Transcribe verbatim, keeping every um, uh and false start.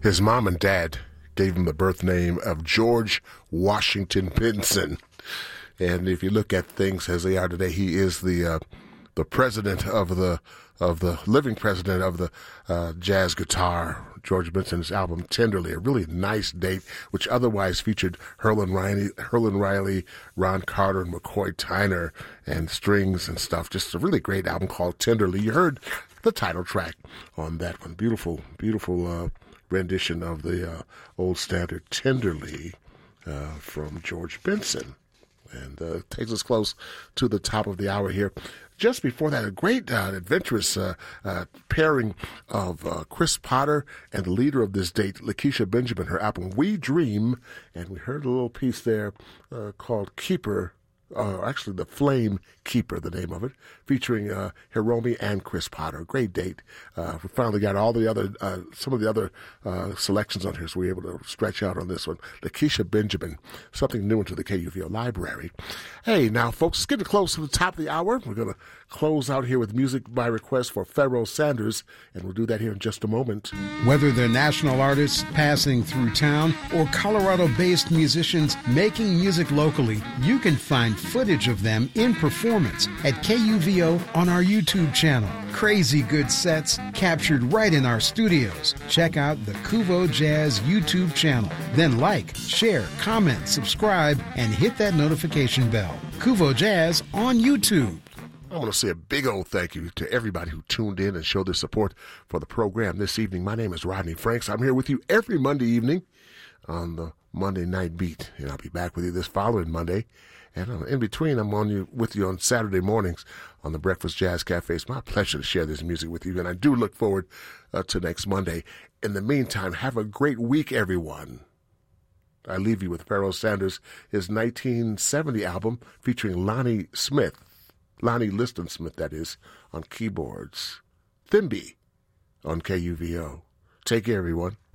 His mom and dad gave him the birth name of George Washington Benson. And if you look at things as they are today, he is the uh, the president of the of the living president of the uh, jazz guitar. George Benson's album Tenderly, a really nice date, which otherwise featured Herlin Riley, Herlin Riley, Ron Carter, and McCoy Tyner, and strings and stuff. Just a really great album called Tenderly. You heard the title track on that one. Beautiful, beautiful uh, rendition of the uh, old standard Tenderly uh, from George Benson. And uh, takes us close to the top of the hour here. Just before that, a great uh, adventurous uh, uh, pairing of uh, Chris Potter and the leader of this date, Lakeisha Benjamin, her album We Dream. And we heard a little piece there uh, called Keeper, uh, actually The Flame Keeper, the name of it, featuring uh, Hiromi and Chris Potter. Great date. Uh, we finally got all the other, uh, some of the other uh, selections on here, so we were able to stretch out on this one. Lakeisha Benjamin, something new into the K U V O library. Hey, now, folks, it's getting close to the top of the hour. We're going to close out here with music by request for Pharoah Sanders, and we'll do that here in just a moment. Whether they're national artists passing through town or Colorado-based musicians making music locally, you can find footage of them in performance at K U V O on our YouTube channel. Crazy good sets captured right in our studios. Check out the Kuvo Jazz YouTube channel. Then like, share, comment, subscribe, and hit that notification bell. Kuvo Jazz on YouTube. I want to say a big old thank you to everybody who tuned in and showed their support for the program this evening. My name is Rodney Franks. I'm here with you every Monday evening on the Monday Night Beat, and I'll be back with you this following Monday. And uh, in between, I'm on you with you on Saturday mornings on the Breakfast Jazz Cafe. It's my pleasure to share this music with you, and I do look forward uh, to next Monday. In the meantime, have a great week, everyone. I leave you with Pharoah Sanders, his nineteen seventy album featuring Lonnie Smith, Lonnie Liston Smith, that is, on keyboards. Thimby on K U V O. Take care, everyone.